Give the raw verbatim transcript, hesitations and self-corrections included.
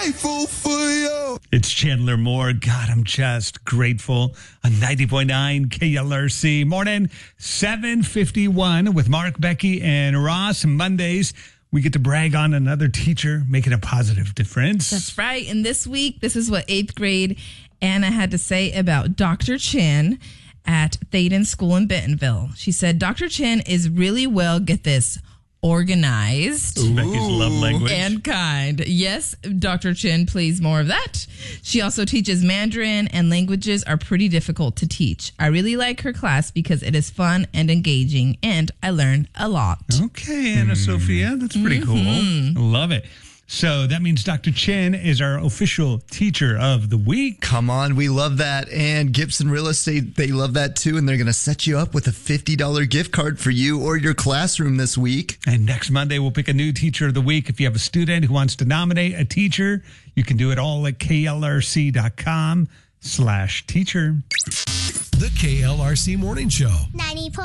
grateful for you. It's Chandler Moore. God, I'm just grateful. On ninety point nine K L R C. Morning, seven fifty-one with Mark, Becky, and Ross. Mondays, we get to brag on another teacher making a positive difference. That's right. And this week, this is what eighth grade Anna had to say about Doctor Chin at Thaden School in Bentonville. She said, Doctor Chin is really well, get this, organized. Ooh. Becky's love language. And kind. Yes, Doctor Chin, please, more of that. She also teaches Mandarin, and languages are pretty difficult to teach. I really like her class because it is fun and engaging, and I learn a lot. Okay, Anna mm. Sophia, that's pretty mm-hmm. cool. Love it. So that means Doctor Chin is our official teacher of the week. Come on, we love that. And Gibson Real Estate, they love that too. And they're going to set you up with a fifty dollars gift card for you or your classroom this week. And next Monday, we'll pick a new teacher of the week. If you have a student who wants to nominate a teacher, you can do it all at klrc.com slash teacher. The K L R C Morning Show. ninety point